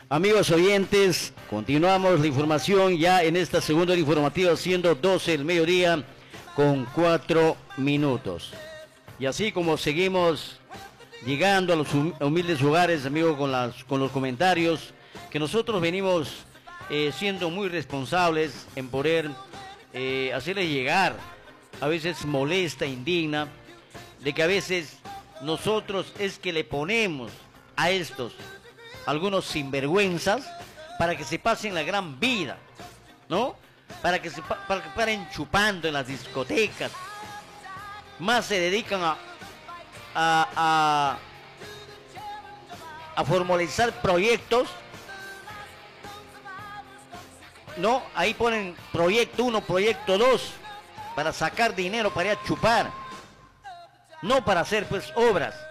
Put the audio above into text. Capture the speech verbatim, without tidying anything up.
Amigos oyentes, continuamos la información ya en esta segunda hora informativa, siendo doce el mediodía con cuatro minutos. Y así como seguimos llegando a los humildes hogares, amigos, con, las, con los comentarios, que nosotros venimos eh, siendo muy responsables en poder eh, hacerles llegar, a veces molesta, indigna, de que a veces nosotros es que le ponemos a estos algunos sinvergüenzas para que se pasen la gran vida, ¿no? Para que se para que paren chupando en las discotecas. Más se dedican a a, a, a formalizar proyectos, ¿no? Ahí ponen proyecto uno, proyecto dos, para sacar dinero para ir a chupar, no para hacer pues obras.